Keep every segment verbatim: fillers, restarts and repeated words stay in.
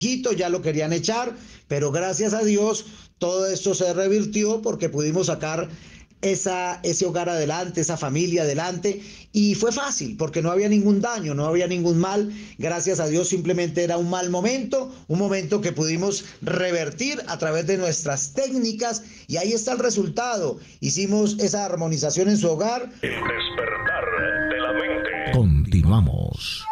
ya lo querían echar, pero gracias a Dios todo esto se revirtió porque pudimos sacar esa, ese hogar adelante, esa familia adelante, y fue fácil porque no había ningún daño, no había ningún mal, gracias a Dios simplemente era un mal momento, un momento que pudimos revertir a través de nuestras técnicas y ahí está el resultado, hicimos esa armonización en su hogar. El despertar de la mente. Continuamos.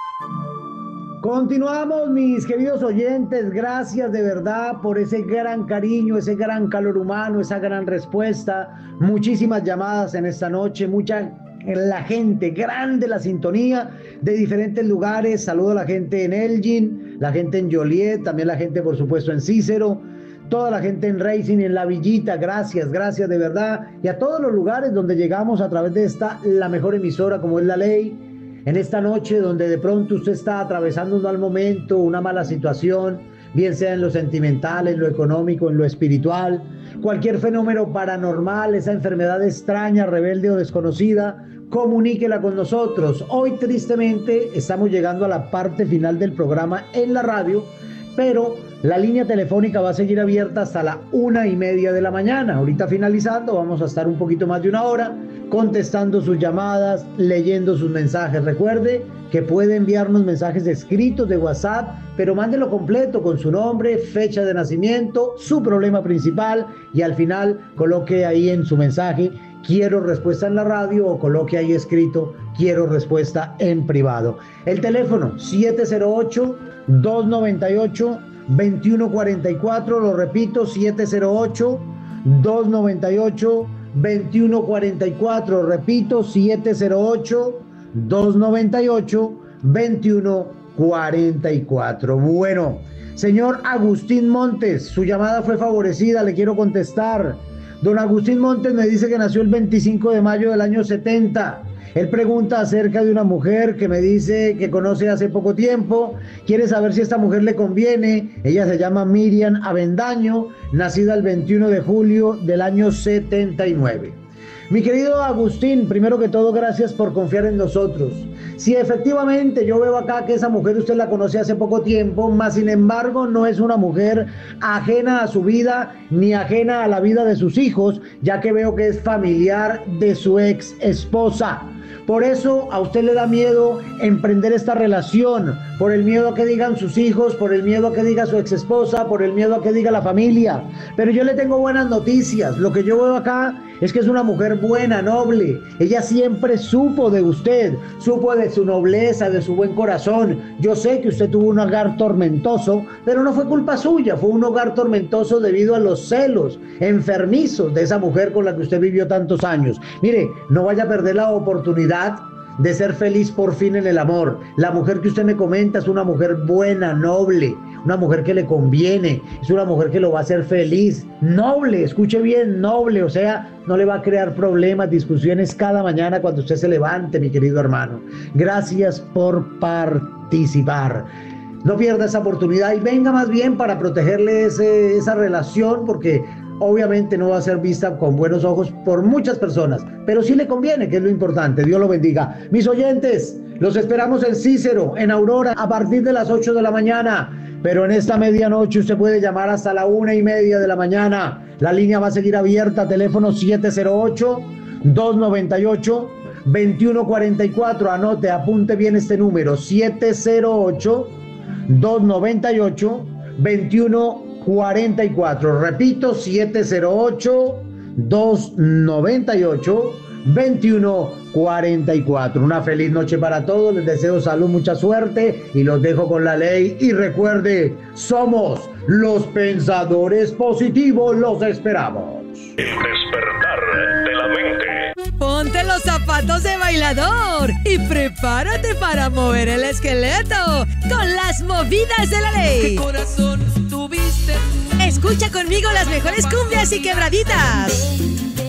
Continuamos, mis queridos oyentes, gracias de verdad por ese gran cariño, ese gran calor humano, esa gran respuesta, muchísimas llamadas en esta noche, mucha la gente, grande la sintonía de diferentes lugares, saludo a la gente en Elgin, la gente en Joliet, también la gente por supuesto en Cícero, toda la gente en Racing, en La Villita, gracias, gracias de verdad, y a todos los lugares donde llegamos a través de esta, la mejor emisora como es La Ley. En esta noche donde de pronto usted está atravesando un mal momento, una mala situación, bien sea en lo sentimental, en lo económico, en lo espiritual, cualquier fenómeno paranormal, esa enfermedad extraña, rebelde o desconocida, comuníquela con nosotros. Hoy tristemente estamos llegando a la parte final del programa en la radio, pero la línea telefónica va a seguir abierta hasta la una y media de la mañana. Ahorita finalizando vamos a estar un poquito más de una hora contestando sus llamadas, leyendo sus mensajes. Recuerde que puede enviarnos mensajes escritos de WhatsApp, pero mándelo completo con su nombre, fecha de nacimiento, su problema principal y al final coloque ahí en su mensaje quiero respuesta en la radio o coloque ahí escrito quiero respuesta en privado. El teléfono siete cero ocho, dos nueve ocho, dos uno cuatro cuatro, lo repito, siete cero ocho, dos nueve ocho, dos uno cuatro cuatro, repito, siete cero ocho, dos nueve ocho, dos uno cuatro cuatro. Bueno, señor Agustín Montes, su llamada fue favorecida, le quiero contestar. Don Agustín Montes me dice que nació el veinticinco de mayo del año setenta. Él pregunta acerca de una mujer que me dice que conoce hace poco tiempo, quiere saber si esta mujer le conviene. Ella se llama Miriam Avendaño, nacida el veintiuno de julio del año setenta y nueve. Mi querido Agustín, primero que todo, gracias por confiar en nosotros. Si efectivamente yo veo acá que esa mujer usted la conoce hace poco tiempo, más sin embargo no es una mujer ajena a su vida ni ajena a la vida de sus hijos, ya que veo que es familiar de su ex esposa. Por eso a usted le da miedo emprender esta relación, por el miedo a que digan sus hijos, por el miedo a que diga su ex esposa, por el miedo a que diga la familia. Pero yo le tengo buenas noticias. Lo que yo veo acá es que es una mujer buena, noble. Ella siempre supo de usted, supo de su nobleza, de su buen corazón. Yo sé que usted tuvo un hogar tormentoso, pero no fue culpa suya, fue un hogar tormentoso debido a los celos enfermizos de esa mujer con la que usted vivió tantos años. Mire, no vaya a perder la oportunidad de ser feliz por fin en el amor. La mujer que usted me comenta es una mujer buena, noble, una mujer que le conviene, es una mujer que lo va a hacer feliz, noble, escuche bien, noble, o sea, no le va a crear problemas, discusiones cada mañana cuando usted se levante, mi querido hermano. Gracias por participar. No pierda esa oportunidad y venga más bien para protegerle ese, esa relación, porque obviamente no va a ser vista con buenos ojos por muchas personas, pero sí le conviene, que es lo importante. Dios lo bendiga. Mis oyentes, los esperamos en Cícero, en Aurora, a partir de las ocho de la mañana. Pero en esta medianoche usted puede llamar hasta la una y media de la mañana. La línea va a seguir abierta, teléfono siete cero ocho, dos nueve ocho, dos uno cuatro cuatro. Anote, apunte bien este número, siete cero ocho, dos nueve ocho, dos uno cuatro cuatro. Repito, siete cero ocho, dos nueve ocho, dos uno cuatro cuatro. Una feliz noche para todos, les deseo salud, mucha suerte y los dejo con La Ley. Y recuerde, somos los pensadores positivos, los esperamos. El despertar de la mente. Ponte los zapatos de bailador y prepárate para mover el esqueleto con las movidas de La Ley. ¿Qué corazón tuviste? Escucha conmigo las mejores cumbias y quebraditas.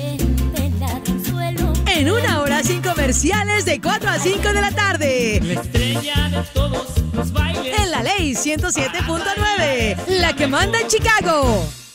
En una hora sin comerciales de cuatro a cinco de la tarde. La estrella de todos los bailes. En La Ley ciento siete punto nueve, la que manda en Chicago.